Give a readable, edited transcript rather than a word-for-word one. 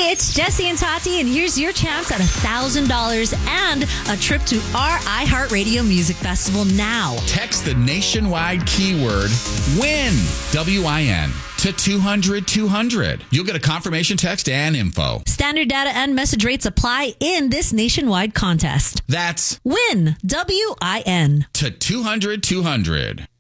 It's Jesse and Tati, and here's your chance at $1,000 and a trip to our iHeartRadio Music Festival now. Text the nationwide keyword WIN, W-I-N, to 200-200. You'll get a confirmation text and info. Standard data and message rates apply in this nationwide contest. That's WIN, W-I-N, to 200-200.